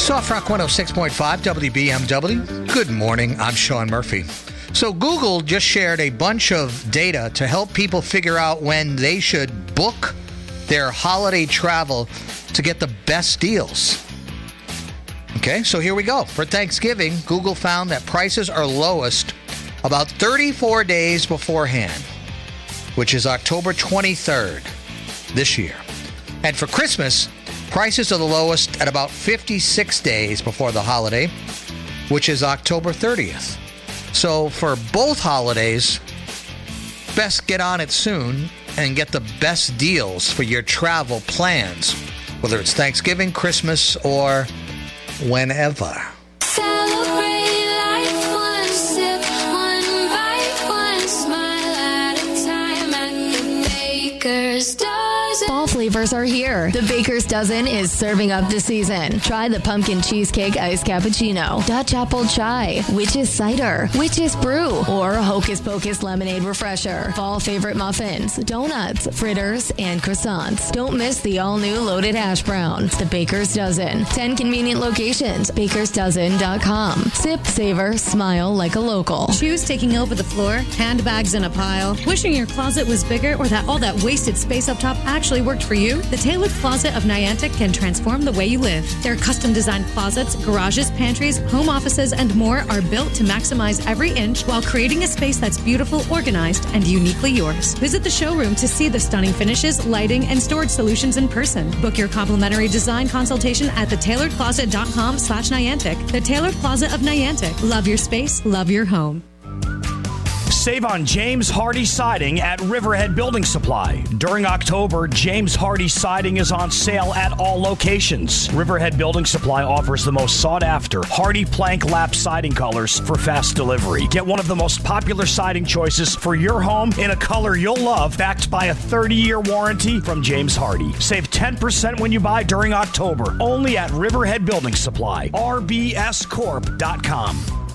Soft Rock 106.5 WBMW. Good morning. I'm Sean Murphy. So Google just shared a bunch of data to help people figure out when they should book their holiday travel to get the best deals. Okay, so here we go. For Thanksgiving, Google found that prices are lowest about 34 days beforehand, which is October 23rd this year. And for Christmas, prices are the lowest at about 56 days before the holiday, which is October 30th. So for both holidays, best get on it soon and get the best deals for your travel plans, whether it's Thanksgiving, Christmas, or whenever. Celebrate life one sip, one bite, one smile at a time at the Baker's Dozen. Fall flavors are here. The Baker's Dozen is serving up the season. Try the pumpkin cheesecake iced cappuccino, Dutch apple chai, witch's cider, witch's brew, or hocus pocus lemonade refresher. Fall favorite muffins, donuts, fritters, and croissants. Don't miss the all-new loaded hash browns. The Baker's Dozen. 10 convenient locations. BakersDozen.com. Sip, savor, smile like a local. Shoes taking over the floor, handbags in a pile, wishing your closet was bigger or that all that wasted space up top actually worked for you? The Tailored Closet of Niantic can transform the way you live. Their custom-designed closets, garages, pantries, home offices, and more are built to maximize every inch while creating a space that's beautiful, organized, and uniquely yours. Visit the showroom to see the stunning finishes, lighting, and storage solutions in person. Book your complimentary design consultation at thetailoredcloset.com/Niantic. The Tailored Closet of Niantic. Love your space, love your home. Save on James Hardie Siding at Riverhead Building Supply. During October, James Hardie Siding is on sale at all locations. Riverhead Building Supply offers the most sought-after Hardie plank lap siding colors for fast delivery. Get one of the most popular siding choices for your home in a color you'll love, backed by a 30-year warranty from James Hardie. Save 10% when you buy during October, only at Riverhead Building Supply. RBScorp.com.